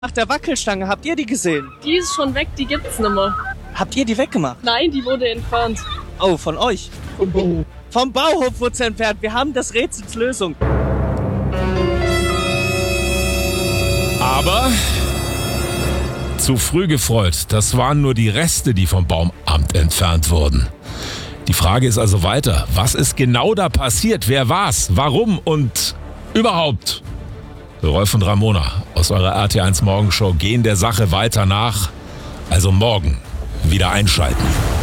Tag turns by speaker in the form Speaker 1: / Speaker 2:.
Speaker 1: Nach der Wackelstange, habt ihr die gesehen?
Speaker 2: Die ist schon weg, die gibt's nicht mehr.
Speaker 1: Habt ihr die weggemacht?
Speaker 2: Nein, die wurde entfernt.
Speaker 1: Oh, von euch? Vom Bauhof wurde sie entfernt. Wir haben das Rätsels Lösung.
Speaker 3: Aber zu früh gefreut. Das waren nur die Reste, die vom Baumamt entfernt wurden. Die Frage ist also weiter. Was ist genau da passiert? Wer war's? Warum? Und überhaupt? Rolf und Ramona aus eurer RT1 Morgenshow gehen der Sache weiter nach. Also morgen wieder einschalten.